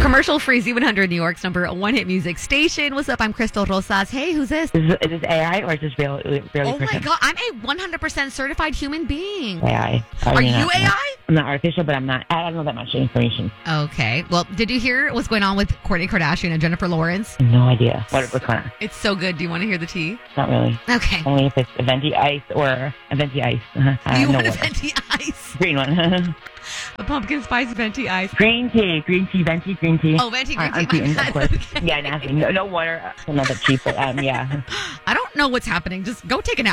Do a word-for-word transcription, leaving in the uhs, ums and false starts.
Commercial-free Z one hundred, New York's number one hit music station. What's up? I'm Crystal Rosas. Hey, who's this? Is, is this A I or is this real? real Oh person? my God, I'm a one hundred percent certified human being. A I. Are you not, A I? I'm not artificial, but I'm not. I don't know that much information. Okay. Well, did you hear what's going on with Kourtney Kardashian and Jennifer Lawrence? No idea. What, what's going on? It's so good. Do you want to hear the tea? Not really. Okay. Only if it's a venti ice or a venti ice. Uh, You no want a water. venti ice? Green one. A pumpkin spice venti ice. Green tea. Green tea. Venti green tea. Oh, venti green Uh, tea. unsweetened, My of God. course. Okay. Yeah, nasty. No, no water. I don't know that cheap, but um, yeah. I don't know what's happening. Just go take a nap.